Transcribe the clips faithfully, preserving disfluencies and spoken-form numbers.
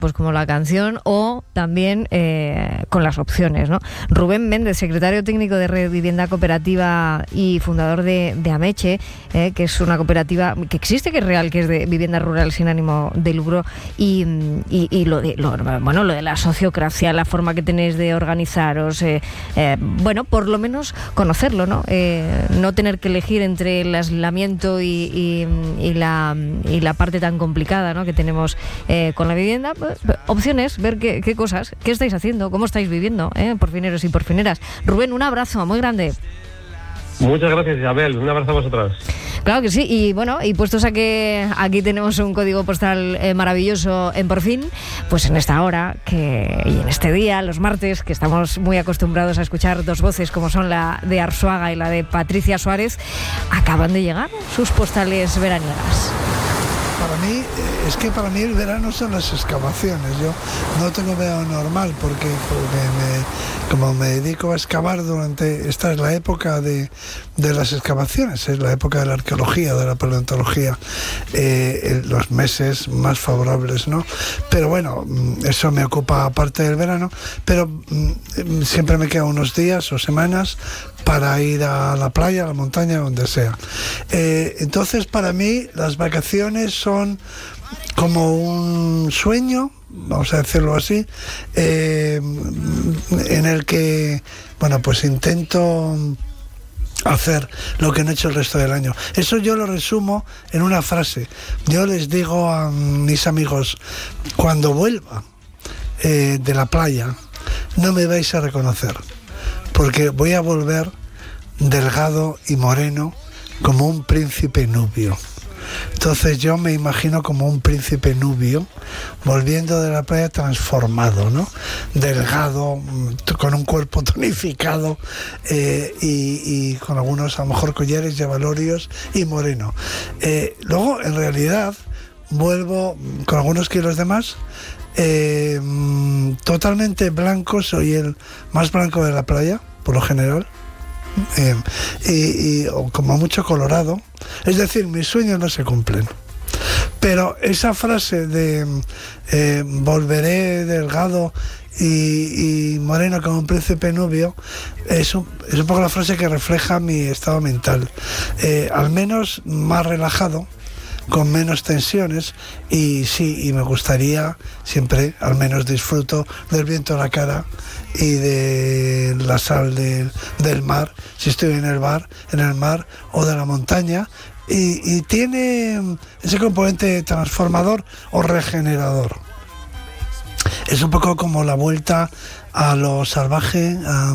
pues como la canción, o también eh, con las opciones, ¿no? Rubén Méndez, secretario técnico de Red Vivienda Cooperativa y fundador de, de Ameche, eh, que es una cooperativa que existe, que es real, que es de vivienda rural sin ánimo de lucro, y, y, y lo de lo, bueno, lo de la sociocracia, la forma que tenéis de organizaros, eh, eh, bueno, por lo menos conocerlo, ¿no? Eh, no tener que elegir entre el aislamiento y, y, y, la, y la parte tan complicada, ¿no?, que tenemos eh, con la vivienda. Opciones, ver qué, qué cosas, qué estáis haciendo, cómo estáis viviendo, ¿eh?, porfineros y porfineras. Rubén, un abrazo muy grande. Muchas gracias, Isabel. Un abrazo a vosotras. Claro que sí, y bueno, y puestos a que aquí tenemos un código postal eh, maravilloso en Por Fin, pues en esta hora que, y en este día, los martes, que estamos muy acostumbrados a escuchar dos voces como son la de Arzuaga y la de Patricia Suárez, acaban de llegar sus postales veraniegas. Para mí, es que para mí el verano son las excavaciones. Yo no tengo verano normal porque, porque me, como me dedico a excavar durante... Esta es la época de, de las excavaciones, es la época de la arqueología, de la paleontología, eh, los meses más favorables, ¿no? Pero bueno, eso me ocupa aparte del verano, pero mm, siempre me quedan unos días o semanas para ir a la playa, a la montaña, donde sea. Eh, entonces, para mí, las vacaciones son como un sueño, vamos a decirlo así, eh, en el que, bueno, pues intento hacer lo que no he hecho el resto del año. Eso yo lo resumo en una frase. Yo les digo a mis amigos, cuando vuelva eh, de la playa, no me vais a reconocer, porque voy a volver delgado y moreno como un príncipe nubio. Entonces yo me imagino como un príncipe nubio volviendo de la playa transformado, ¿no? Delgado, con un cuerpo tonificado eh, y, y con algunos a lo mejor collares y abalorios y moreno. Eh, luego, en realidad, vuelvo con algunos kilos de más, eh, totalmente blanco, soy el más blanco de la playa, por lo general. Eh, y, y o como mucho colorado, es decir, mis sueños no se cumplen, pero esa frase de eh, volveré delgado y, y moreno como un príncipe nubio es un, es un poco la frase que refleja mi estado mental, eh, al menos más relajado, con menos tensiones, y sí, y me gustaría siempre, al menos disfruto del viento en la cara y de la sal de, del mar, si estoy en el bar, en el mar o de la montaña, y, y tiene ese componente transformador o regenerador. Es un poco como la vuelta a lo salvaje, a,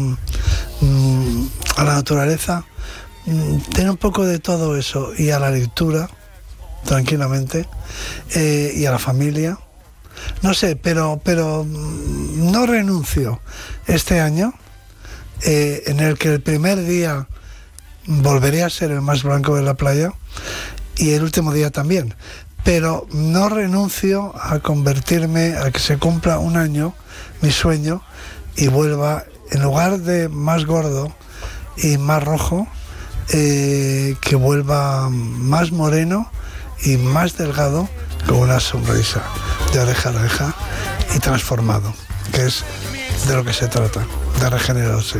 a la naturaleza. Tiene un poco de todo eso, y a la lectura, tranquilamente, eh, y a la familia. No sé, pero, pero no renuncio este año, eh, en el que el primer día volveré a ser el más blanco de la playa y el último día también, pero no renuncio a convertirme, a que se cumpla un año mi sueño y vuelva, en lugar de más gordo y más rojo, eh, que vuelva más moreno y más delgado, con una sonrisa de oreja a oreja y transformado, que es de lo que se trata, de regenerarse.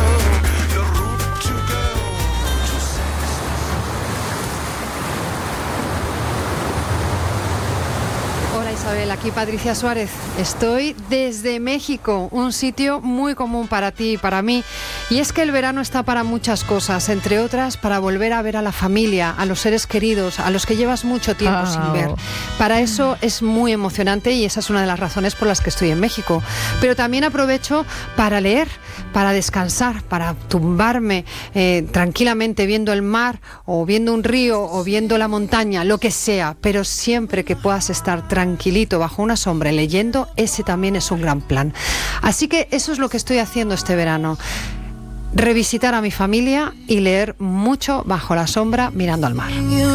Isabel, aquí Patricia Suárez. Estoy desde México, un sitio muy común para ti y para mí. Y es que el verano está para muchas cosas, entre otras para volver a ver a la familia, a los seres queridos, a los que llevas mucho tiempo oh. sin ver. Para eso es muy emocionante y esa es una de las razones por las que estoy en México. Pero también aprovecho para leer, para descansar, para tumbarme eh, tranquilamente viendo el mar o viendo un río o viendo la montaña, lo que sea, pero siempre que puedas estar tranquilito bajo una sombra leyendo, ese también es un gran plan. Así que eso es lo que estoy haciendo este verano. Revisitar a mi familia y leer mucho bajo la sombra mirando al mar.